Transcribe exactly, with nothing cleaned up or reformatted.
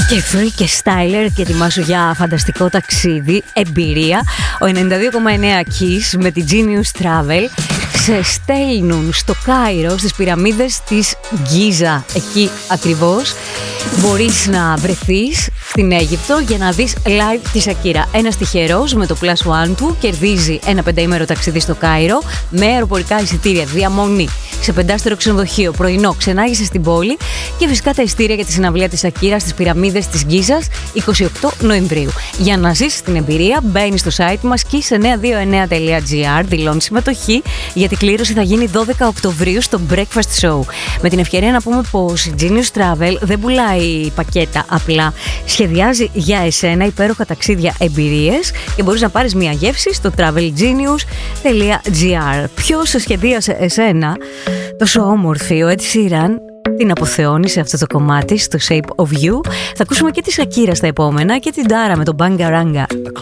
Και Free και Styler και ετοιμάσου για φανταστικό ταξίδι, εμπειρία. Ο ενενήντα δύο κόμμα εννέα Kiss με τη Genius Travel σε στέλνουν στο Κάιρο, στις πυραμίδες της Γκίζα. Εκεί ακριβώς μπορείς να βρεθείς στην Αίγυπτο για να δεις live τη Σακύρα. Ένας τυχερός με το Plus One του κερδίζει ένα πενταήμερο ταξίδι στο Κάιρο με αεροπορικά εισιτήρια, διαμονή σε πεντάστερο ξενοδοχείο, πρωινό, ξενάγηση στην πόλη και φυσικά τα ειστήρια για τη συναυλία της Σακύρα στις πυραμίδες της Γκίζας εικοστή ογδόη Νοεμβρίου. Για να ζήσεις την εμπειρία, μπαίνεις στο site μας kiss εννιακόσια είκοσι εννέα τελεία τζι άρ, δηλώνεις συμμετοχή, γιατί η κλήρωση θα γίνει δώδεκα Οκτωβρίου στο Breakfast Show. Με την ευκαιρία να πούμε πως η Genius Travel δεν πουλάει πακέτα απλά. Σχεδιάζει για εσένα υπέροχα ταξίδια, εμπειρίες και μπορείς να πάρεις μια γεύση στο travel genius τελεία τζι άρ. Ποιος σχεδίασε εσένα τόσο όμορφη? Ο Ed Sheeran την αποθεώνει σε αυτό το κομμάτι, στο Shape of You. Θα ακούσουμε και τη Shakira στα επόμενα και την Dara με τον Bangaranga.